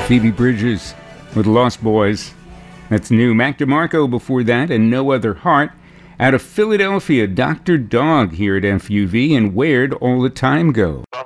Phoebe Bridgers with Lost Boys. That's new. Mac DeMarco before that, and No Other Heart. Out of Philadelphia, Dr. Dog here at FUV, and Where'd All the Time Go?